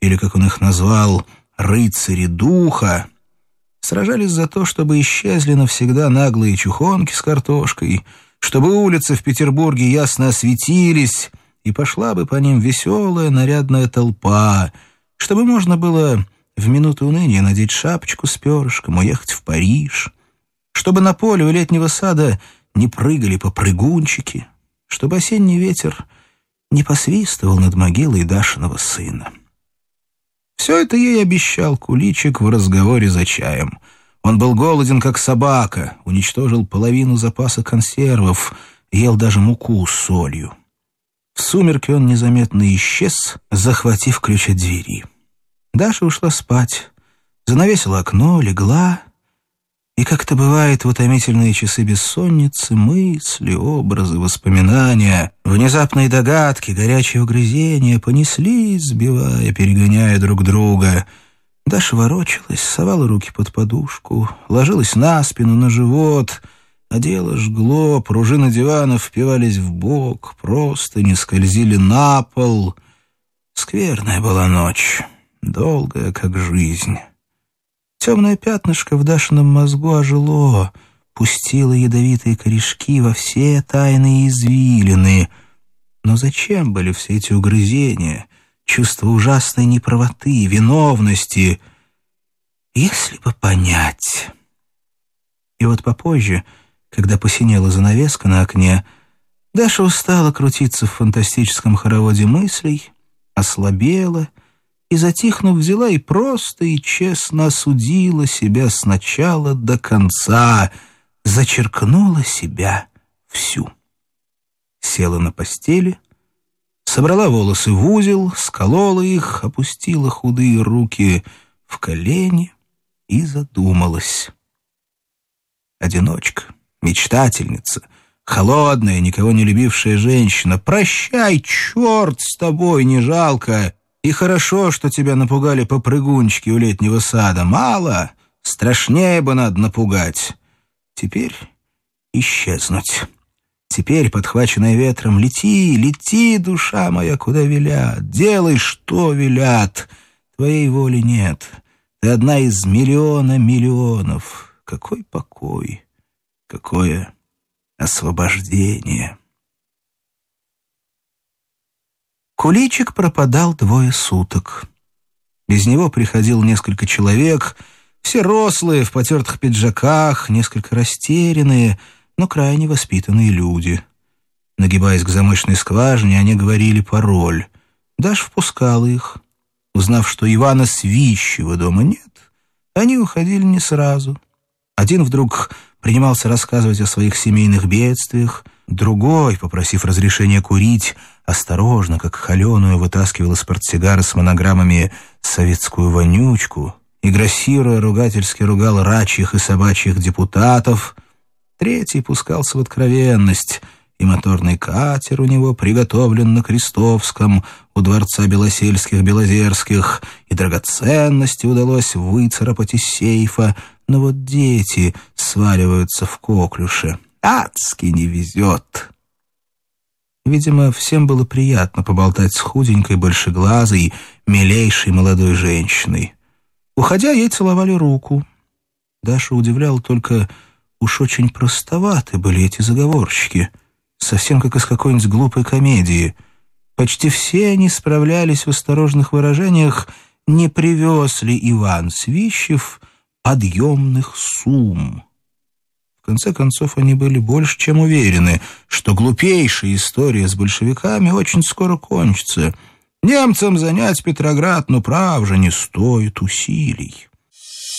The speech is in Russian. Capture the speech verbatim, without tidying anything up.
или, как он их назвал, «рыцари духа», сражались за то, чтобы исчезли навсегда наглые чухонки с картошкой, чтобы улицы в Петербурге ясно осветились, и пошла бы по ним веселая нарядная толпа, чтобы можно было в минуту уныния надеть шапочку с перышком, уехать в Париж, чтобы на поле у летнего сада не прыгали попрыгунчики, чтобы осенний ветер не посвистывал над могилой Дашиного сына. Все это ей обещал Куличик в разговоре за чаем. Он был голоден, как собака, уничтожил половину запаса консервов, ел даже муку с солью. В сумерки он незаметно исчез, захватив ключ от двери. Даша ушла спать, занавесила окно, легла, и, как это бывает в утомительные часы бессонницы, мысли, образы, воспоминания, внезапные догадки, горячие угрызения понеслись, сбивая, перегоняя друг друга. Даша ворочалась, совала руки под подушку, ложилась на спину, на живот, одеяло жгло, пружины дивана впивались в бок, простыни скользили на пол. Скверная была ночь, долгая, как жизнь. Темное пятнышко в Дашином мозгу ожило, пустило ядовитые корешки во все тайные извилины. Но зачем были все эти угрызения, чувство ужасной неправоты, виновности? Если бы понять. И вот попозже, когда посинела занавеска на окне, Даша устала крутиться в фантастическом хороводе мыслей, ослабела и, затихнув, взяла и просто и честно осудила себя сначала до конца, зачеркнула себя всю. Села на постели, собрала волосы в узел, сколола их, опустила худые руки в колени и задумалась. Одиночка, мечтательница, холодная, никого не любившая женщина. Прощай, черт с тобой, не жалко. И хорошо, что тебя напугали попрыгунчики у летнего сада. Мало, страшнее бы надо напугать. Теперь исчезнуть. Теперь, подхваченная ветром, лети, лети, душа моя, куда велят. Делай, что велят. Твоей воли нет. Ты одна из миллиона миллионов. Какой покой, какое освобождение. Куличик пропадал двое суток. Без него приходил несколько человек, все рослые, в потертых пиджаках, несколько растерянные, но крайне воспитанные люди. Нагибаясь к замочной скважине, они говорили пароль. Даша впускала их. Узнав, что Ивана Свищева дома нет, они уходили не сразу. Один вдруг принимался рассказывать о своих семейных бедствиях, другой, попросив разрешения курить, осторожно, как холеную, вытаскивал из портсигара с монограммами «Советскую вонючку» и, грассируя, ругательски ругал рачьих и собачьих депутатов. Третий пускался в откровенность, и моторный катер у него приготовлен на Крестовском, у дворца Белосельских-Белозерских, и драгоценности удалось выцарапать из сейфа, но вот дети сваливаются в коклюше. Адски не везет. Видимо, всем было приятно поболтать с худенькой, большеглазой, милейшей молодой женщиной. Уходя, ей целовали руку. Даша удивляла только, уж очень простоваты были эти заговорщики, совсем как из какой-нибудь глупой комедии. Почти все они справлялись в осторожных выражениях, не привез ли Иван Свищев подъемных сумм. В конце концов, они были больше чем уверены, что глупейшая история с большевиками очень скоро кончится. Немцам занять Петроград, ну, прав же, не стоит усилий.